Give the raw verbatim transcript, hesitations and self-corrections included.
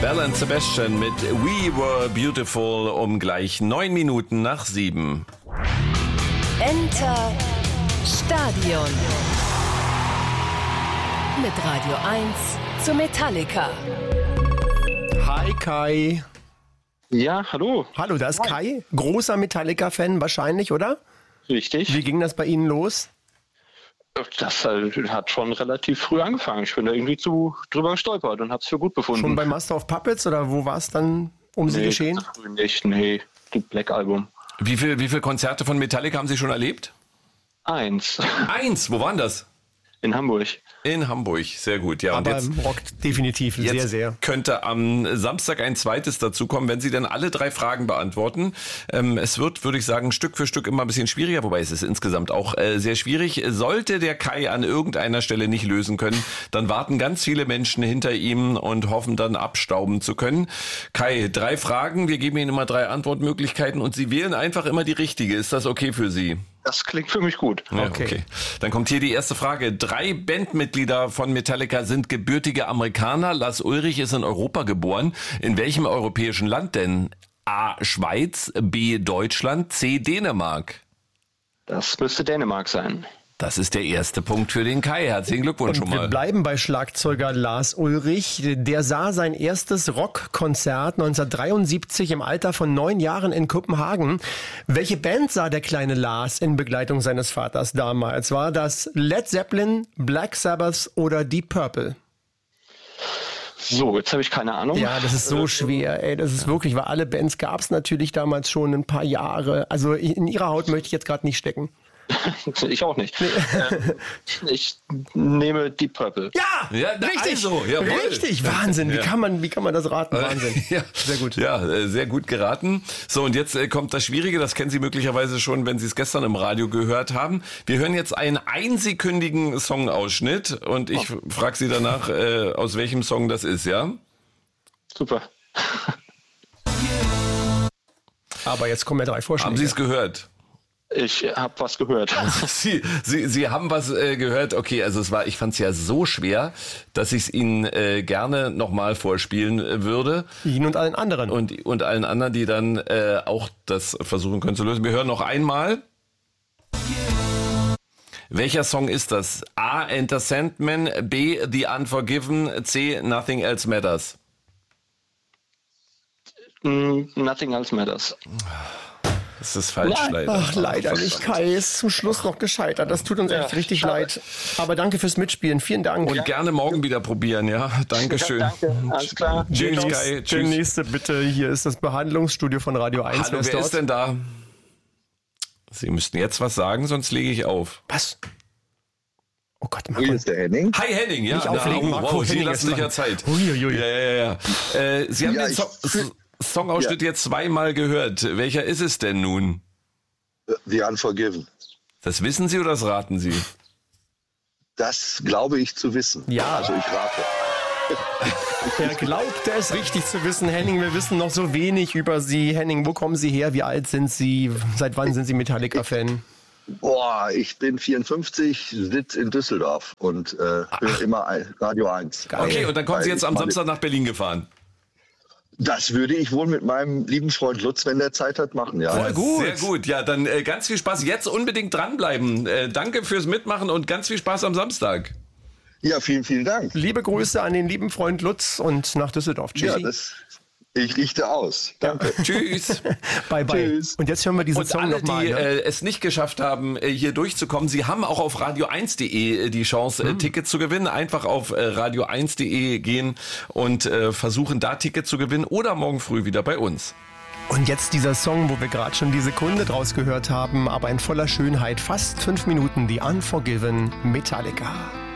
Belle und Sebastian mit We Were Beautiful um gleich neun Minuten nach sieben. Enter Stadion. Mit Radio eins zu Metallica. Hi Kai. Ja, hallo. Hallo, da ist Kai. Großer Metallica-Fan wahrscheinlich, oder? Richtig. Wie ging das bei Ihnen los? Das hat schon relativ früh angefangen. Ich bin da irgendwie zu drüber gestolpert und habe es für gut befunden. Schon bei Master of Puppets oder wo war es dann um Sie nee, geschehen? ganz früh nicht, nee, das Black Album. Wie viel, wie viel Konzerte von Metallica haben Sie schon erlebt? Eins. Eins, wo waren das? In Hamburg. In Hamburg, sehr gut. Ja, Aber und jetzt, rockt definitiv jetzt sehr, sehr. könnte am Samstag ein zweites dazukommen, wenn Sie dann alle drei Fragen beantworten. Ähm, es wird, würde ich sagen, Stück für Stück immer ein bisschen schwieriger, wobei es ist insgesamt auch äh, sehr schwierig. Sollte der Kai an irgendeiner Stelle nicht lösen können, dann warten ganz viele Menschen hinter ihm und hoffen dann abstauben zu können. Kai, drei Fragen, wir geben Ihnen immer drei Antwortmöglichkeiten und Sie wählen einfach immer die richtige. Ist das okay für Sie? Das klingt für mich gut. Ja, okay. okay. Dann kommt hier die erste Frage. Drei Bandmitglieder von Metallica sind gebürtige Amerikaner. Lars Ulrich ist in Europa geboren. In welchem europäischen Land denn? A. Schweiz, B. Deutschland, C. Dänemark. Das müsste Dänemark sein. Das ist der erste Punkt für den Kai. Herzlichen Glückwunsch Und schon mal. wir bleiben bei Schlagzeuger Lars Ulrich. Der sah sein erstes Rockkonzert neunzehnhundertdreiundsiebzig im Alter von neun Jahren in Kopenhagen. Welche Band sah der kleine Lars in Begleitung seines Vaters damals? War das Led Zeppelin, Black Sabbath oder Deep Purple? So, jetzt habe ich keine Ahnung. Ja, das ist so schwer, ey. Das ist wirklich, weil alle Bands gab es natürlich damals schon ein paar Jahre. Also in ihrer Haut möchte ich jetzt gerade nicht stecken. Ich auch nicht. ähm, ich nehme Deep Purple. Ja, ja richtig, also, richtig, Wahnsinn. Wie ja. kann man, wie kann man das raten? Wahnsinn. Ja, sehr gut. Ja, sehr gut geraten. So, und jetzt äh, kommt das Schwierige, das kennen Sie möglicherweise schon, wenn Sie es gestern im Radio gehört haben. Wir hören jetzt einen einsekündigen Songausschnitt und ich oh. frage Sie danach, äh, aus welchem Song das ist, ja? Super. Aber jetzt kommen ja drei Vorschläge. Haben Sie es gehört? Ich habe was gehört. Sie, Sie, Sie haben was äh, gehört. Okay, also es war, ich fand es ja so schwer, dass ich es Ihnen äh, gerne nochmal vorspielen äh, würde. Ihnen und allen anderen. Und, und allen anderen, die dann äh, auch das versuchen können zu lösen. Wir hören noch einmal. Welcher Song ist das? A. Enter Sandman, B. The Unforgiven, C. Nothing Else Matters. Mm, nothing Else Matters. Das ist falsch, Nein. leider. Ach, leider nicht. Kai ist zum Schluss noch gescheitert. Das tut uns ja, echt richtig schade. leid. Aber danke fürs Mitspielen. Vielen Dank. Und ja. gerne morgen wieder probieren, ja. Dankeschön. Ja, danke. Alles klar. Tschüss, Kai. Tschüss. Der nächste bitte. Hier ist das Behandlungsstudio von Radio eins. Hallo, wer, wer ist denn da? Sie müssten jetzt was sagen, sonst lege ich auf. Was? Oh Gott, Marco. Hier ist der Henning. Hi Henning, ja. Nicht auflegen, Na, oh, Marco. wow, Sie lassen sich ja Zeit. Uiuiui. Ja, ja, ja. Äh, Sie haben ja, den so ich, Songausschnitt ja. jetzt zweimal gehört. Welcher ist es denn nun? The Unforgiven. Das wissen Sie oder das raten Sie? Das glaube ich zu wissen. Ja. Also ich rate. Er glaubt es richtig zu wissen. Henning, wir wissen noch so wenig über Sie. Henning, wo kommen Sie her? Wie alt sind Sie? Seit wann sind Sie Metallica-Fan? Boah, ich bin vierundfünfzig, sitze in Düsseldorf und äh, höre immer Radio eins. Geil. Okay, und dann kommen Sie jetzt am Samstag nach Berlin gefahren? Das würde ich wohl mit meinem lieben Freund Lutz, wenn der Zeit hat, machen. Ja. Sehr gut. Sehr gut. Ja, dann äh, ganz viel Spaß. Jetzt unbedingt dranbleiben. Äh, danke fürs Mitmachen und ganz viel Spaß am Samstag. Ja, vielen, vielen Dank. Liebe Grüße an den lieben Freund Lutz und nach Düsseldorf. Tschüssi. Ja, das, ich richte aus. Danke. Ja. Tschüss. Bye, bye. Tschüss. Und jetzt hören wir diesen und Song alle, nochmal. die Ne? äh, es nicht geschafft haben, äh, hier durchzukommen, Sie haben auch auf radio eins punkt de die Chance, äh, hm. Tickets zu gewinnen. Einfach auf äh, radio eins punkt de gehen und äh, versuchen, da Tickets zu gewinnen oder morgen früh wieder bei uns. Und jetzt dieser Song, wo wir gerade schon die Sekunde draus gehört haben, aber in voller Schönheit, fast fünf Minuten, The Unforgiven, Metallica.